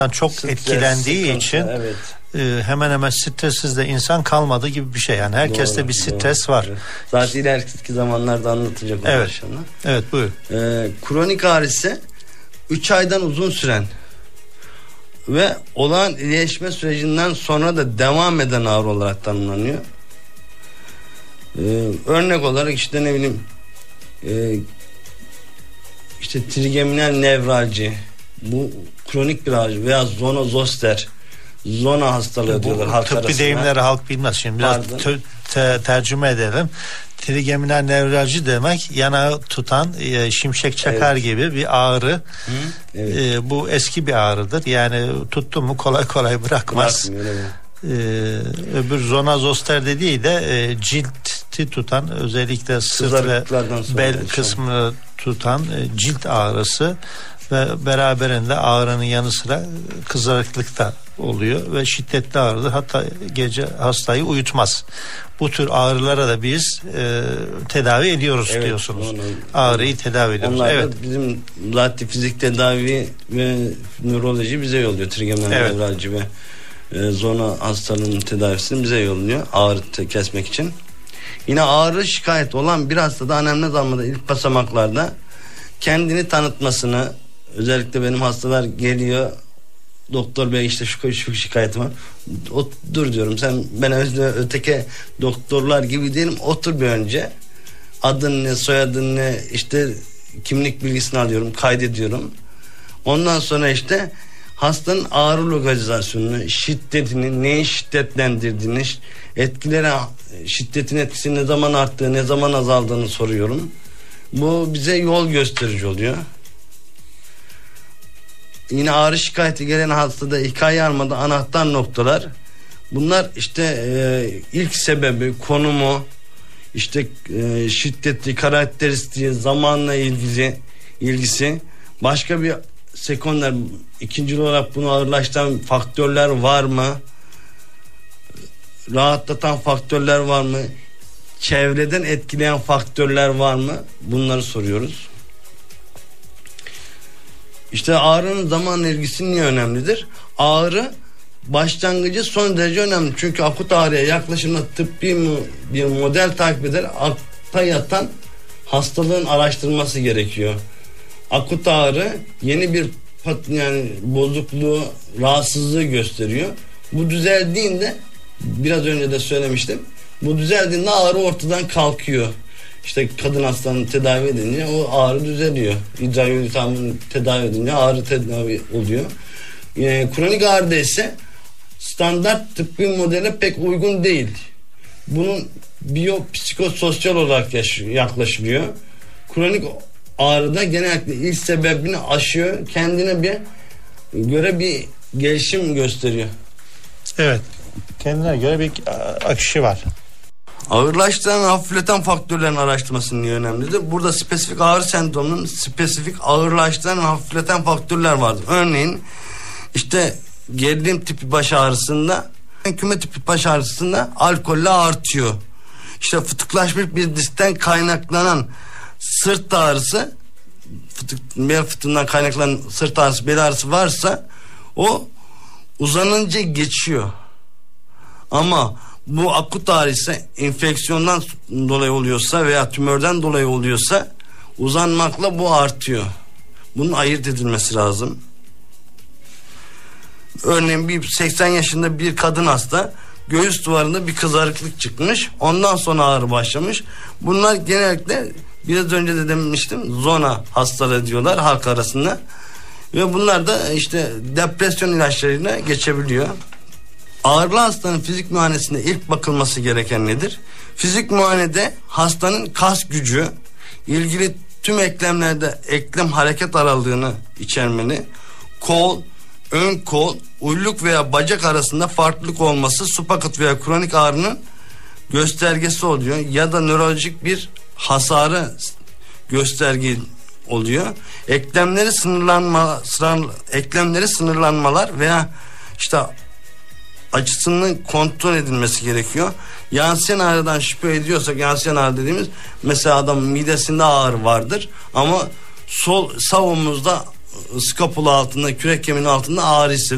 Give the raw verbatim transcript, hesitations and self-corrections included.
çok Stres, etkilendiği sıkıntı, için evet. e, hemen hemen stressiz de insan kalmadı gibi bir şey. Yani herkeste Doğru, bir stres doğru, var. evet. Zaten ileriki zamanlarda anlatacak Evet. inşallah. Evet, buyur. Ee, kronik ağrı ise üç aydan uzun süren ve olağan iyileşme sürecinden sonra da devam eden ağrı olarak tanımlanıyor. Ee, örnek olarak işte ne bileyim e, işte trigeminal nevralji, bu kronik bir ağrı veya zona zoster, zona hastalığı diyorlar halk tıbbi arasında. deyimleri halk bilmez. Şimdi biraz te, te, tercüme edelim. Trigeminal nevralji demek yanağı tutan e, şimşek çakar evet. gibi bir ağrı. Hı, evet. e, bu eski bir ağrıdır. Yani tuttu mu kolay kolay bırakmaz. Ee, öbür zona zoster dediği de e, cilti tutan, özellikle sırt ve bel kısmını tutan e, cilt ağrısı ve beraberinde ağrının yanı sıra kızarıklık da oluyor ve şiddetli ağrıdır. Hatta gece hastayı uyutmaz. Bu tür ağrılara da biz e, tedavi ediyoruz evet, diyorsunuz. Onu, Ağrıyı tedavi ediyoruz. Onlar evet. bizim zaten fizik tedavi ve nöroloji bize yolluyor. Trigeminal evet. nevralji ve e, zona hastalığının tedavisini bize yolluyor. Ağrı kesmek için. Yine ağrı şikayet olan bir hastada anemnez almada ilk basamaklarda kendini tanıtmasını, özellikle benim hastalar geliyor, doktor bey işte şu, şu şikayetim var. O, dur diyorum, sen ben öteki doktorlar gibi değilim, otur bir önce. Adın ne, soyadın ne, işte kimlik bilgisini alıyorum, kaydediyorum. Ondan sonra işte hastanın ağrı lokalizasyonunu, şiddetini, neyi şiddetlendirdiğini, etkileri, şiddetin etkisi ne zaman arttığı, ne zaman azaldığını soruyorum. Bu bize yol gösterici oluyor. Yine ağrı şikayeti gelen hastada hikaye almada anahtar noktalar. Bunlar işte e, ilk sebebi, konumu, işte e, şiddeti, karakteristiği, zamanla ilgili ilgisi, başka bir sekonder, ikinci olarak bunu ağırlaştıran faktörler var mı? Rahatlatan faktörler var mı? Çevreden etkileyen faktörler var mı? Bunları soruyoruz. İşte ağrının zaman ilgisi niye önemlidir? Ağrı başlangıcı son derece önemli. Çünkü akut ağrıya yaklaşımda tıbbi bir model takip eder. Akta yatan hastalığın araştırılması gerekiyor. Akut ağrı yeni bir yani bozukluğu, rahatsızlığı gösteriyor. Bu düzeldiğinde, biraz önce de söylemiştim, bu düzeldiğinde ağrı ortadan kalkıyor. İşte kadın hastanın tedavi edince o ağrı düzeliyor. İdrar yolu tamamını tedavi edince ağrı tedavi oluyor. Yani kronik ağrıda ise standart tıbbi modele pek uygun değil. Bunun biyopsikososyal olarak yaklaşılıyor. Kronik ağrıda genellikle ilk sebebini aşıyor. Kendine bir göre bir gelişim gösteriyor. Evet. Kendine göre bir akışı var. Ağırlaştıran, hafifleten faktörlerin araştırması niye önemlidir? Burada spesifik ağrı sendromunun spesifik ağırlaştıran ve hafifleten faktörler vardır. Örneğin işte gerilim tipi baş ağrısında, küme tipi baş ağrısında alkolle artıyor. İşte fıtıklaşmış bir distten kaynaklanan sırt ağrısı, fıtık, bel fıtığından kaynaklanan sırt ağrısı, bel ağrısı varsa o uzanınca geçiyor. Ama bu akut ağrı ise enfeksiyondan dolayı oluyorsa veya tümörden dolayı oluyorsa uzanmakla bu artıyor. Bunun ayırt edilmesi lazım. Örneğin bir seksen yaşında bir kadın hasta, göğüs duvarında bir kızarıklık çıkmış, ondan sonra ağrı başlamış. Bunlar genellikle biraz önce de demiştim, zona hastalığı diyorlar halk arasında ve bunlar da işte depresyon ilaçlarıyla geçebiliyor. Ağrılı hastanın fizik muayenesinde ilk bakılması gereken nedir? Fizik muayenede hastanın kas gücü, ilgili tüm eklemlerde eklem hareket aralığını içermeli. Kol, ön kol, uyluk veya bacak arasında farklılık olması supakıt veya kronik ağrının göstergesi oluyor. Ya da nörolojik bir hasarı gösterge oluyor. Eklemleri sınırlanma, sıra, eklemleri sınırlanmalar veya işte açısının kontrol edilmesi gerekiyor. Yansıyan ağrıdan şüphe ediyorsak, yansıyan ağrı dediğimiz mesela adamın midesinde ağrı vardır ama sol sağ omuzda skapula altında, kürek kemiğinin altında ağrı hissediyor.